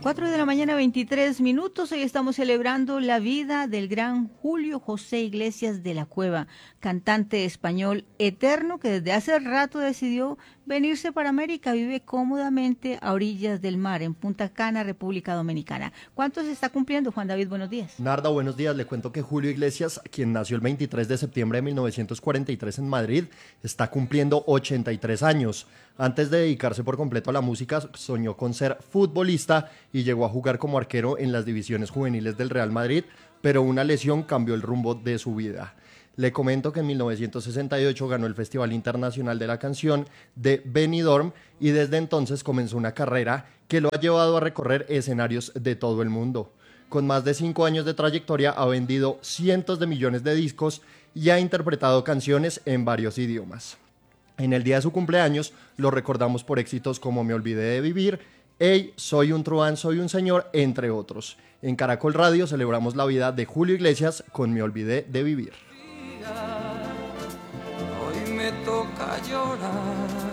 4 de la mañana, 23 minutos. Hoy estamos celebrando la vida del gran Julio José Iglesias de la Cueva, cantante español eterno que desde hace rato decidió venirse para América. Vive cómodamente a orillas del mar, en Punta Cana, República Dominicana. ¿Cuánto se está cumpliendo, Juan David? Buenos días. Narda, buenos días. Le cuento que Julio Iglesias, quien nació el 23 de septiembre de 1943 en Madrid, está cumpliendo 83 años. Antes de dedicarse por completo a la música, soñó con ser futbolista y llegó a jugar como arquero en las divisiones juveniles del Real Madrid, pero una lesión cambió el rumbo de su vida. Le comento que en 1968 ganó el Festival Internacional de la Canción de Benidorm y desde entonces comenzó una carrera que lo ha llevado a recorrer escenarios de todo el mundo. Con más de 5 años de trayectoria ha vendido cientos de millones de discos y ha interpretado canciones en varios idiomas. En el día de su cumpleaños lo recordamos por éxitos como Me olvidé de vivir, Hey, soy un truán, soy un señor, entre otros. En Caracol Radio celebramos la vida de Julio Iglesias con Me olvidé de vivir. Hoy me toca llorar.